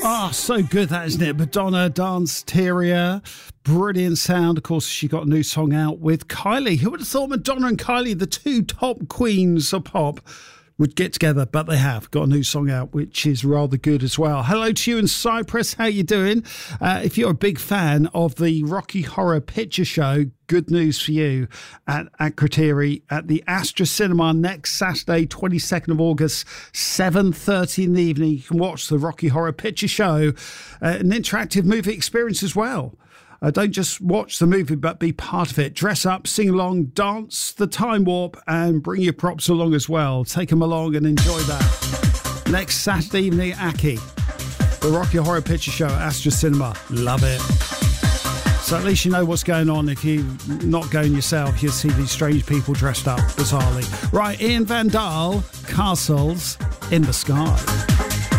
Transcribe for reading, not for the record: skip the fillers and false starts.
Oh, so good that, isn't it? Madonna, Dance Terrier, brilliant sound. Of course, she got a new song out with Kylie. Who would have thought Madonna and Kylie, the two top queens of pop, would get together? But they have got a new song out, which is rather good as well. Hello to you in Cyprus. How you doing? If you're a big fan of the Rocky Horror Picture Show, good news for you at Akrotiri at the Astra Cinema next Saturday, 22nd of August, 7:30 in the evening. You can watch the Rocky Horror Picture Show, an interactive movie experience as well. Don't just watch the movie, but be part of it. Dress up, sing along, dance the time warp, and bring your props along as well. Take them along and enjoy that. Next Saturday evening at Aki, the Rocky Horror Picture Show at Astra Cinema. Love it. So at least you know what's going on. If you're not going yourself, you'll see these strange people dressed up bizarrely. Right, Ian Van Dahl, Castles in the Sky.